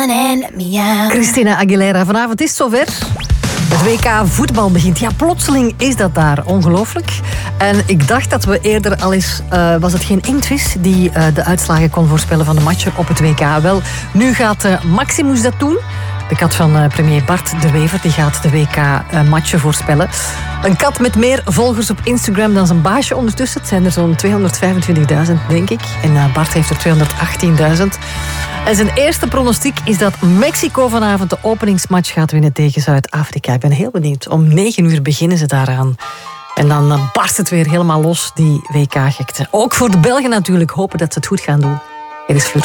and let me out. Christina Aguilera, vanavond is het zover. Het WK voetbal begint. Ja, plotseling is dat daar. Ongelooflijk. En ik dacht dat we eerder al eens... was het geen inktvis die de uitslagen kon voorspellen van de matchen op het WK? Wel, nu gaat Maximus dat doen. De kat van premier Bart de Wever, die gaat de WK-matchen voorspellen. Een kat met meer volgers op Instagram dan zijn baasje ondertussen. Het zijn er zo'n 225.000, denk ik. En Bart heeft er 218.000. En zijn eerste pronostiek is dat Mexico vanavond de openingsmatch gaat winnen tegen Zuid-Afrika. Ik ben heel benieuwd. Om 9 uur beginnen ze daaraan. En dan barst het weer helemaal los, die WK-gekte. Ook voor de Belgen natuurlijk. Hopen dat ze het goed gaan doen. Hier is Vloed.